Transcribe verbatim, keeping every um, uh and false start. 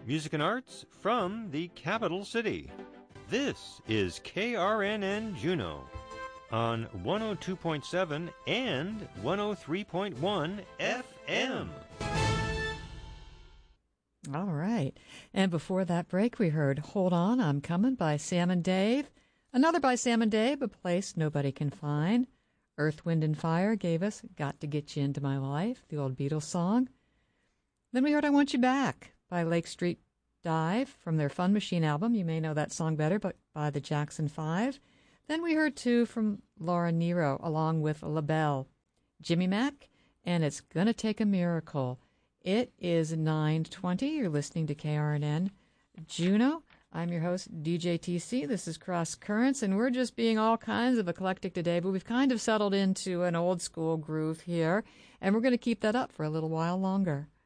music and arts from the capital city. This is K R N N Juneau on one oh two point seven and one oh three point one F M. All right. And before that break, we heard Hold On, I'm Coming by Sam and Dave. Another by Sam and Dave, A Place Nobody Can Find. Earth, Wind and Fire gave us Got to Get You Into My Life, the old Beatles song. Then we heard I Want You Back by Lake Street Dive from their Fun Machine album. You may know that song better, but by the Jackson Five. Then we heard two from Laura Nyro along with LaBelle, Jimmy Mack, and It's Gonna Take a Miracle. It is nine twenty. You're listening to K R N N Juneau. I'm your host, D J T C. This is Cross Currents, and we're just being all kinds of eclectic today, but we've kind of settled into an old school groove here, and we're going to keep that up for a little while longer.